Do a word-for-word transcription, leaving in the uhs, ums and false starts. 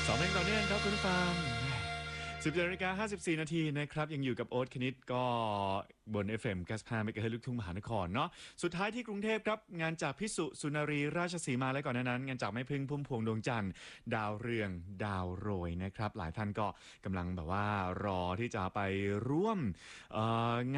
สองเพลงต่อเนื่องครับคุณผู้ฟังสิบนาฬิกาห้าสิบสี่นาทีนะครับยังอยู่กับโอ๊ตคณิตก็บน เอฟ เอ็ม เก้าสิบห้า เมกะเฮิรตซ์ลูกทุ่งมหานครเนาะสุดท้ายที่กรุงเทพครับงานจากพิสุสุนารีราชสีมาและก่อนหน้านั้นงานจากแม่พึ่งพุ่มพวงดวงจันทร์ดาวเรืองดาวโรยนะครับหลายท่านก็กำลังแบบว่ารอที่จะไปร่วมเอ่อ